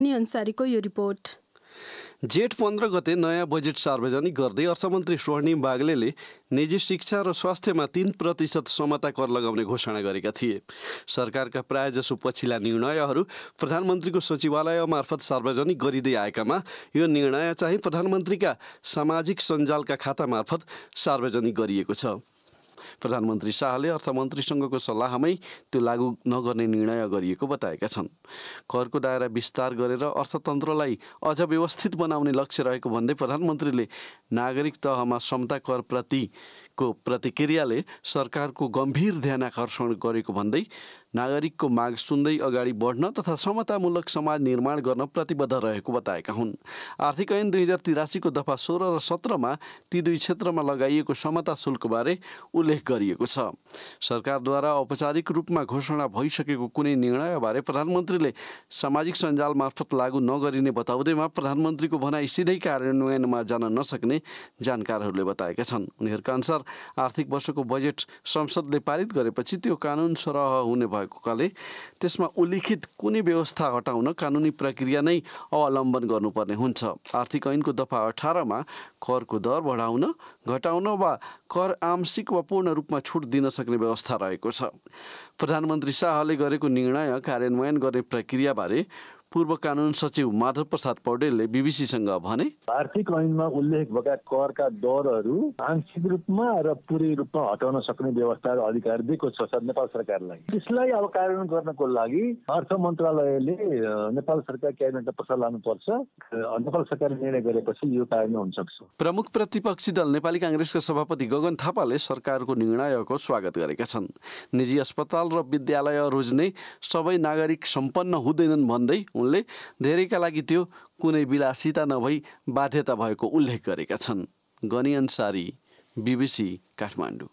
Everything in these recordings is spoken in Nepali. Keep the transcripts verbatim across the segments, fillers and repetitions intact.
अन्सारीको यो रिपोर्ट। जेठ पन्ध्र गते नयाँ बजेट सार्वजनिक गर्दै अर्थमन्त्री स्वर्णिम बागलेले निजी शिक्षा र स्वास्थ्यमा तीन प्रतिशत समता कर लगाउने घोषणा गरेका थिए। सरकारका प्रायजसो पछिल्ला निर्णयहरू प्रधानमन्त्रीको सचिवालय मार्फत सार्वजनिक गरिँदै आएकामा यो निर्णय चाहिँ प्रधानमन्त्रीका सामाजिक सञ्जालका खाता मार्फत सार्वजनिक गरिएको छ। प्रधानमन्त्री शाहले अर्थमन्त्रीसँगको सल्लाहमै त्यो लागू नगर्ने निर्णय गरिएको बताएका छन्। करको दायरा विस्तार गरेर अर्थतन्त्रलाई अझ व्यवस्थित बनाउने लक्ष्य रहेको भन्दै प्रधानमन्त्रीले नागरिक तहमा समता कर प्रतिको प्रतिक्रियाले सरकारको गम्भीर ध्यान आकर्षण गरेको भन्दै नागरिकको माग सुन्दै अगाडि बढ्न तथा समतामूलक समाज निर्माण गर्न प्रतिबद्ध रहेको बताएका हुन्। आर्थिक ऐन दुई हजार तिरासीको दफा सोह्र र सत्रमा ती दुई क्षेत्रमा लगाइएको समता शुल्कबारे उल्लेख गरिएको छ। सरकारद्वारा औपचारिक रूपमा घोषणा भइसकेको कुनै निर्णयबारे प्रधानमन्त्रीले सामाजिक सञ्जाल मार्फत लागू नगरिने बताउँदैमा प्रधानमन्त्रीको भनाइ सिधै कार्यान्वयनमा जान नसक्ने जानकारहरूले बताएका छन्। उनीहरूका अनुसार आर्थिक वर्षको बजेट संसदले पारित गरेपछि त्यो कानुन सरह हुने भएकोले त्यसमा उल्लिखित कुनै व्यवस्था हटाउन कानुनी प्रक्रिया नै अवलम्बन गर्नुपर्ने हुन्छ। आर्थिक ऐनको दफा अठारमा करको दर बढाउन, घटाउन वा कर आंशिक वा पूर्ण रूपमा छुट दिन सक्ने व्यवस्था रहेको छ। प्रधानमन्त्री शाहले गरेको निर्णय कार्यान्वयन गर्ने प्रक्रियाबारे पूर्व कानुन सचिव माधव प्रसाद पौडेलले बीबीसीसँग भने, आर्थिक ऐनमा उल्लेख भएका करका दरहरू आंशिक रूपमा र पूरै रूपमा हटाउन सक्ने व्यवस्था र अधिकार दिएको छ नेपाल सरकारलाई। त्यसलाई अब कार्यान्वयन गर्नको लागि अर्थ मन्त्रालयले नेपाल सरकार क्याबिनेटमा प्रस्ताव लानुपर्छ। नेपाल सरकारले निर्णय गरेपछि यो कार्यान्वयन हुन सक्छ। प्रमुख प्रतिपक्षी दल नेपाली कांग्रेसका सभापति गगन थापाले सरकारको निर्णयको स्वागत गरेका छन्। निजी अस्पताल र विद्यालय रोज्ने सबै नागरिक सम्पन्न हुँदैनन् भन्दै उनले धेरैका लागि त्यो कुनै विलासिता नभई बाध्यता भएको उल्लेख गरेका छन्। गनी अन्सारी, बीबीसी काठमाडौँ।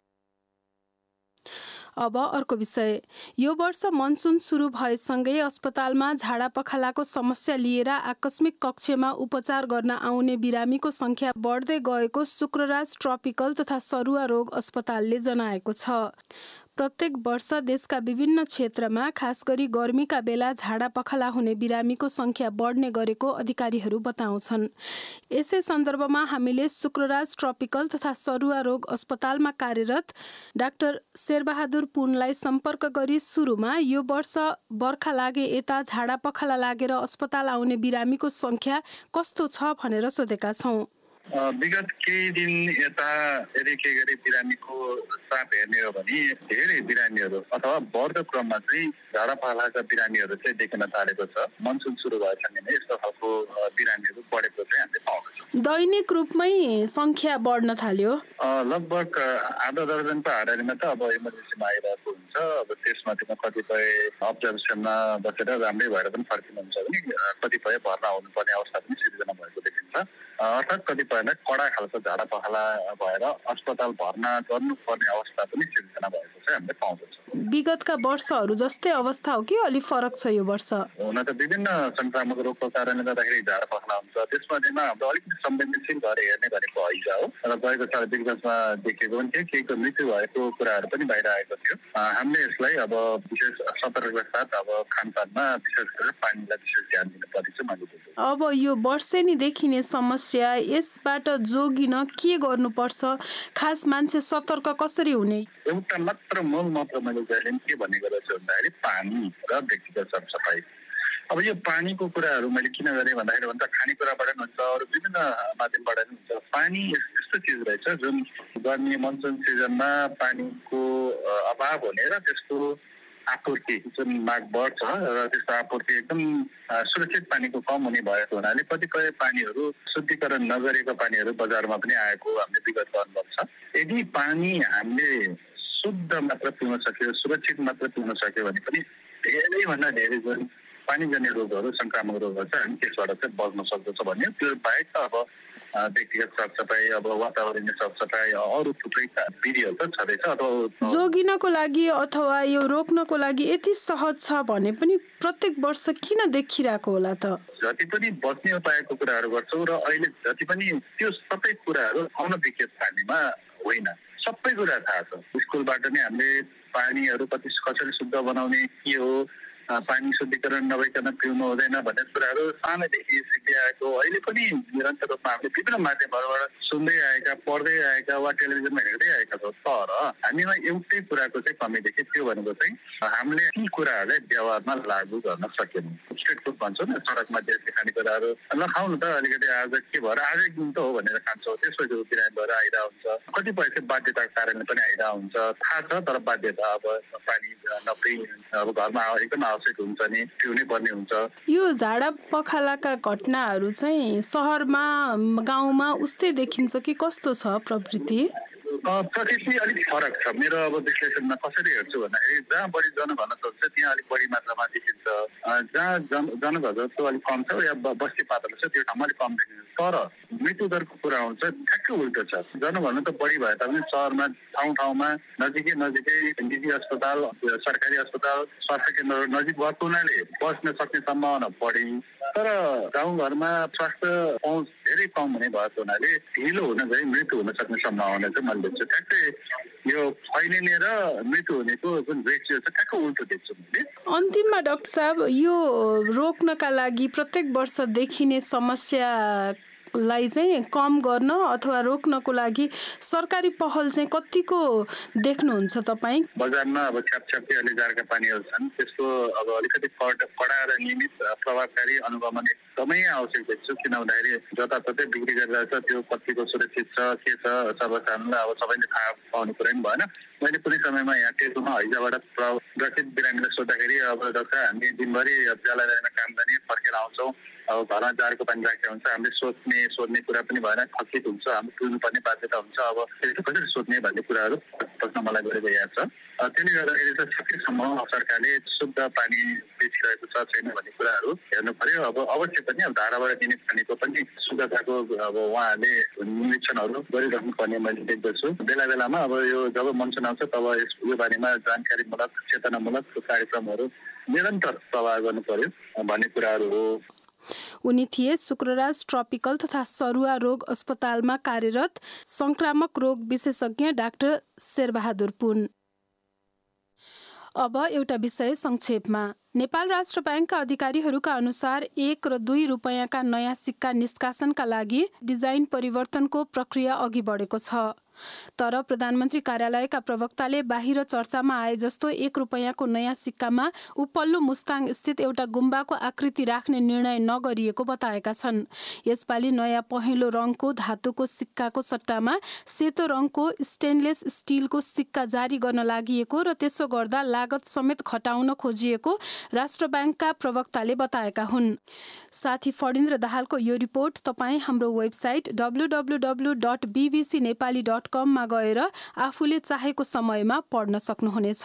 अब अर्को विषय। यो वर्ष मनसुन सुरु भएसँगै अस्पतालमा झाडा पखालाको समस्या लिएर आकस्मिक कक्षमा उपचार गर्न आउने बिरामीको संख्या बढ्दै गएको शुक्रराज ट्रपिकल तथा सरुवा रोग अस्पतालले जनाएको छ। प्रत्येक वर्ष देशका विभिन्न क्षेत्रमा खास गरी गर्मीका बेला झाडा पखाला हुने बिरामीको संख्या बढ्ने गरेको अधिकारीहरू बताउँछन्। यसै सन्दर्भमा हामीले शुक्रराज ट्रपिकल तथा सरुवा रोग अस्पतालमा कार्यरत डाक्टर शेरबहादुर पुनलाई सम्पर्क गरी सुरुमा यो वर्ष बर्खा लागे यता झाडा पखाला लागेर अस्पताल आउने बिरामीको संख्या कस्तो छ भनेर सोधेका छौँ। विगत केही दिन यता यदि के गरी बिरामीको चाप हेर्ने हो भने धेरै बिरामीहरू अथवा बढ्दो क्रममा चाहिँ झाडा पखालाका बिरामीहरू चाहिँ देखिन थालेको छ। मनसुन सुरु भएसँगै नै यस्तो खालको बिरामीहरू बढेको चाहिँ हामीले पाउँछौँ। दैनिक रूपमै संख्या बढ्न थाल्यो। लगभग आधा दर्जनको हाराहारीमा त अब इमर्जेन्सीमा आइरहेको हुन्छ। अब त्यसमध्येमा कतिपय अब्जर्भेसनमा बसेर राम्रै भएर पनि फर्किनुहुन्छ भने कतिपय भर्ना हुनुपर्ने अवस्था पनि सिर्जना भएको देखिन्छ। अर्थात् कतिपयलाई कडा खालको झाडा पखाला भएर अस्पताल भर्ना गर्नुपर्ने अवस्था पनि सिर्जना भएको चाहिँ हामीले पाउँदछौँ। विगतका वर्षहरू जस्तै अवस्था हो कि अलिक फरक छ यो वर्ष? हुन त विभिन्न संक्रामक रोगको कारणले गर्दाखेरि झाडा पखाला हुन्छ। त्यसमध्येमा हाम्रो अलिकति संवेदनशील भएर हेर्ने भनेको हैजा हो र गएको साल विगतमा देखेको पनि थियो। केहीको मृत्यु भएको कुराहरू पनि बाहिर आएको थियो। हामीले यसलाई अब विशेष सतर्कताका साथ अब खानपानमा विशेष गरेर पानीलाई विशेष ध्यान दिनुपर्ने चाहिँ मैले देखेँ। अब यो वर्षेनी देखिने समस्या, यसबाट जोगिन के गर्नुपर्छ? खास मान्छे सतर्क कसरी हुने? एउटा मात्र मूल मात्र मैले जहिले के भन्ने गरेको छु भन्दाखेरि पानी र व्यक्तिगत सरसफाइ। अब यो पानीको कुराहरू मैले किन गरेँ भन्दाखेरि भन्छ खानेकुराबाट पनि हुन्छ, अरू विभिन्न माध्यमबाट पनि हुन्छ। पानी यस्तो चिज रहेछ जुन गर्मी मनसुन सिजनमा पानीको अभाव हुने र त्यसको आपूर्ति जुन माग बढ्छ र त्यस्तो आपूर्ति एकदम सुरक्षित पानीको कम हुने भएको हुनाले कतिपय पानीहरू शुद्धिकरण नगरेको पानीहरू बजारमा पनि आएको हामीले विगतको अनुभव छ। यदि पानी हामीले शुद्ध मात्र पिउन सक्यो, सुरक्षित मात्र पिउन सक्यो भने पनि धेरैभन्दा धेरै जुन पानीजन्य रोगहरू संक्रामक रोगहरू छ हामी त्यसबाट चाहिँ बच्न सक्दछ भन्ने। त्यो बाहेक त अब व्यक्तिगत सरसफाइ, अब वातावरणीय सरसफाइ, अरू थुप्रै विधिहरू त छँदैछ। अथवा जोगिनको लागि अथवा यो रोक्नको लागि यति सहज छ भने पनि प्रत्येक वर्ष किन देखिरहेको होला त? जति पनि बच्ने उपायको कुराहरू गर्छौँ र अहिले जति पनि त्यो सबै कुराहरू अनभिज्ञत पानीमा होइन, सबै कुरा थाहा छ। स्कुलबाट नै हामीले पानीहरू कति कसरी शुद्ध बनाउने के हो पानी शुद्धिकरण नभइकन पिउनु हुँदैन भन्ने कुराहरू सानैदेखि सिक्दै आएको अहिले पनि निरन्तर रूपमा हामीले विभिन्न माध्यमहरूबाट सुन्दै आएका पढ्दै आएका वा टेलिभिजनमा हेर्दै आएका छौँ। तर हामीमा एउटै कुराको चाहिँ कमी देख्यो, त्यो भनेको चाहिँ हामीले ती कुराहरूलाई व्यवहारमा लागू गर्न सकेनौँ। स्ट्रिट फुड भन्छौँ नि, सडकमा देख्ने खानेकुराहरू ल खाउनु त अलिकति आज के भएर आज एक दिन त हो भनेर खान्छौँ, त्यसपछि बिरामी भएर आइरहेको हुन्छ। कतिपय चाहिँ बाध्यताको कारणले पनि आइरहेको हुन्छ, थाहा छ तर बाध्यता अब पानी नपिई अब घरमा एकदम आवश्यक हुन्छ नि, पिउनै पर्ने हुन्छ। यो झाडा पखालाका घटनाहरू चाहिँ सहरमा गाउँमा उस्तै देखिन्छ कि कस्तो छ प्रवृत्ति? प्रकृति अलिक फरक छ। मेरो अब विश्लेषणमा कसरी हेर्छु भन्दाखेरि जहाँ बढी जनघनत्व छ त्यहाँ अलिक बढी मात्रामा देखिन्छ, जहाँ जन जनघनत्व अलिक कम छ या बस्ती पातलो छ त्यो ठाउँमा अलिक कम देखिन्छ। तर मृत्यु दरको कुरा हुन्छ ठ्याक्कै उल्टो छ। जनघनत्व बढी भए तापनि सहरमा ठाउँ ठाउँमा नजिकै नजिकै निजी अस्पताल, सरकारी अस्पताल, स्वास्थ्य केन्द्रहरू नजिक भएको हुनाले बस्न सक्ने सम्भावना बढी। तर गाउँघरमा स्वास्थ्य पहुँच धेरै कम हुने भएको हुनाले ढिलो हुन गई मृत्यु हुन सक्ने सम्भावना चाहिँ मैले देख्छु। ठ्याक्कै यो फैलिने र मृत्यु हुनेको जुन रेसियो छ ठ्याक्कै उल्टो देख्छु मैले। अन्तिममा डाक्टर साहब, यो रोक्नका लागि प्रत्येक वर्ष देखिने समस्या लाई चाहिँ कम गर्न अथवा रोक्नको लागि सरकारी पहल चाहिँ कतिको देख्नुहुन्छ तपाईँ? बजारमा अब छ्यापछ्याप्ती अलि जारका पानीहरू छन्, त्यसको अब अलिकति कडा र नियमित प्रभावकारी अनुगमन एकदमै आवश्यक देख्छु। किन भन्दाखेरि जताततै बिक्री गरिरहेको छ, त्यो कतिको सुरक्षित छ के छ सर्वसाधारणलाई अब सबैले थाहा पाउने कुरा नि भएन। मैले कुनै समयमा यहाँ टेकुमा हैजाबाट ग्रसित बिरामीलाई सोद्धाखेरि अब डाक्टर हामी दिनभरि जलाएर काम गर्ने फर्केर आउँछौँ, अब घरमा जारको पानी राखेको हुन्छ, हामीले सोध्ने सोध्ने कुरा पनि भएन, खचित हुन्छ, हामी पिउनुपर्ने बाध्यता हुन्छ। अब त्यसको कसरी सोध्ने भन्ने कुराहरू प्रश्न मलाई गरिरहेको छ। त्यसले गर्दाखेरि चाहिँ सकेसम्म सरकारले शुद्ध पानी बेचिरहेको छ छैन भन्ने कुराहरू हेर्नु पर्यो। अब अवश्य पनि अब धाराबाट दिने पानीको पनि शुद्धताको अब उहाँहरूले निरीक्षणहरू गरिराख्नु पर्ने मैले देख्दछु। बेला बेलामा अब यो जब मनसुन आउँछ तब यो बारेमा जानकारीमूलक चेतनामूलक कार्यक्रमहरू निरन्तर प्रवाह गर्नु पर्यो भन्ने कुराहरू हो। उनी थिए शुक्रराज ट्रपिकल तथा सरुवा रोग अस्पतालमा कार्यरत संक्रामक रोग विशेषज्ञ डाक्टर शेरबहादुर पुन। अब एउटा विषय संक्षेपमा। नेपाल राष्ट्र बैंकका अधिकारीहरूका अनुसार एक र दुई रुपैयाँका नयाँ सिक्का निष्कासनका लागि डिजाइन परिवर्तनको प्रक्रिया अघि बढेको छ। तर प्रधानमन्त्री कार्यालयका प्रवक्ताले बाहिर चर्चामा आए जस्तो एक रुपैयाँको नयाँ सिक्कामा उपल्लो मुस्ताङ स्थित एउटा गुम्बाको आकृति राख्ने निर्णय नगरिएको बताएका छन्। यसपालि नयाँ पहेँलो रङको धातुको सिक्काको सट्टामा सेतो रङको स्टेनलेस स्टिलको सिक्का जारी गर्न लागि र त्यसो गर्दा लागत समेत घटाउन खोजिएको राष्ट्र बैंकका प्रवक्ताले बताएका हुन्। साथी फणिन्द्र दाहालको यो रिपोर्ट तपाईँ हाम्रो website W W W dot BBC Nepali dot कममा गएर आफूले चाहेको समयमा पढ्न सक्नुहुनेछ।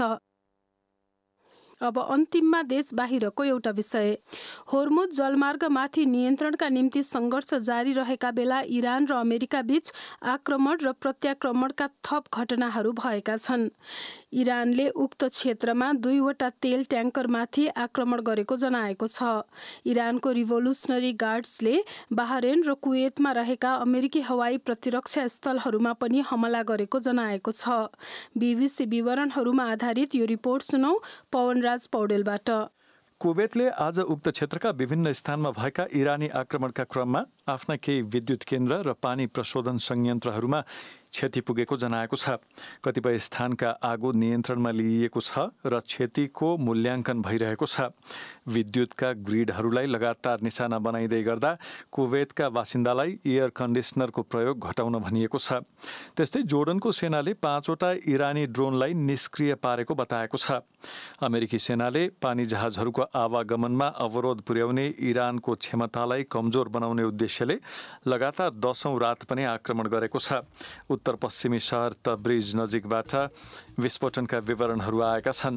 अब अन्तिममा देश बाहिरको एउटा विषय। होर्मुज जलमार्गमाथि नियन्त्रणका निम्ति सङ्घर्ष जारी रहेका बेला इरान र अमेरिका बीच आक्रमण र प्रत्याक्रमणका थप घटनाहरू भएका छन्। इरानले उक्त क्षेत्रमा दुईवटा तेल ट्याङ्करमाथि आक्रमण गरेको जनाएको छ। इरानको रिभोल्युसनरी गार्ड्सले बाहरेन र कुवेतमा रहेका अमेरिकी हवाई प्रतिरक्षा स्थलहरूमा पनि हमला गरेको जनाएको छ। बिबिसी विवरणहरूमा आधारित यो रिपोर्ट सुनौ पवनराज पौडेलबाट। कुवेतले आज उक्त क्षेत्रका विभिन्न स्थानमा भएका इरानी आक्रमणका क्रममा आफ्ना केही विद्युत केन्द्र र पानी प्रशोधन संयन्त्रहरूमा क्षति पुगेको जनाएको छ। कतिपय स्थानका आगो नियन्त्रणमा लिइएको छ र क्षतिको मूल्याङ्कन भइरहेको छ। विद्युतका ग्रिडहरूलाई लगातार निशाना बनाइँदै गर्दा कुवेतका बासिन्दालाई एयर कन्डिसनरको प्रयोग घटाउन भनिएको छ। त्यस्तै जोर्डनको सेनाले पाँचवटा इरानी ड्रोनलाई निष्क्रिय पारेको बताएको छ। अमेरिकी सेनाले पानी जहाजहरूको आवागमनमा अवरोध पुर्याउने इरानको क्षमतालाई कमजोर बनाउने उद्देश्यले लगातार दशौं रात पनि आक्रमण गरेको छ। उत्तर पश्चिमी सहर तब्रिज नजिकबाट विस्फोटनका विवरणहरू आएका छन्।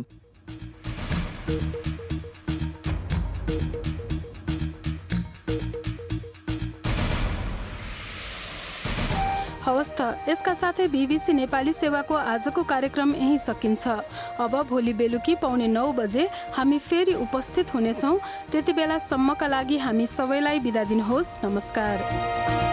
हवस् त, यसका साथै बिबिसी नेपाली सेवाको आजको कार्यक्रम यही सकिन्छ। अब भोलि बेलुकी पौने नौ बजे हामी फेरि उपस्थित हुनेछौँ। त्यति बेलासम्मका लागि हामी सबैलाई बिदा दिनुहोस्। नमस्कार।